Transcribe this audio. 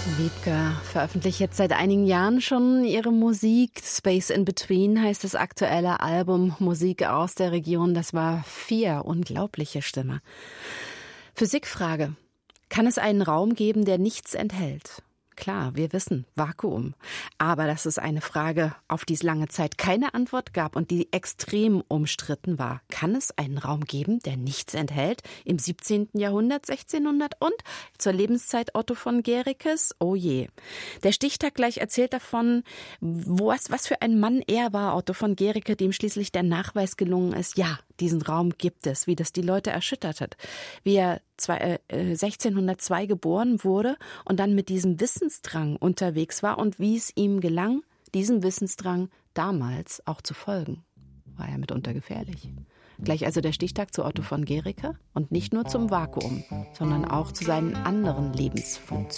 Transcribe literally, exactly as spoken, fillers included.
Wiebke veröffentlicht jetzt seit einigen Jahren schon ihre Musik. Space in Between heißt das aktuelle Album. Musik aus der Region. Das war vier unglaubliche Stimme. Physikfrage. Kann es einen Raum geben, der nichts enthält? Klar, wir wissen, Vakuum. Aber das ist eine Frage, auf die es lange Zeit keine Antwort gab und die extrem umstritten war. Kann es einen Raum geben, der nichts enthält? Im siebzehnten Jahrhundert, sechzehnhundert und zur Lebenszeit Otto von Guericke's? Oh je. Der Stichtag gleich erzählt davon, was, was für ein Mann er war, Otto von Guericke, dem schließlich der Nachweis gelungen ist, ja, diesen Raum gibt es, wie das die Leute erschüttert hat. Wie er zwei, äh, sechzehnhundertzwei geboren wurde und dann mit diesem Wissensdrang unterwegs war und wie es ihm gelang, diesem Wissensdrang damals auch zu folgen. War ja mitunter gefährlich. Gleich also der Stichtag zu Otto von Guericke und nicht nur zum Vakuum, sondern auch zu seinen anderen Lebensfunktionen.